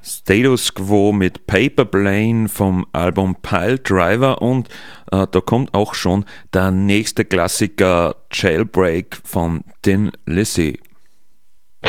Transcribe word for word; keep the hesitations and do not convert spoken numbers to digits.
Status Quo mit Paper Plane vom Album Pile Driver und äh, da kommt auch schon der nächste Klassiker Jailbreak von Thin Lizzy.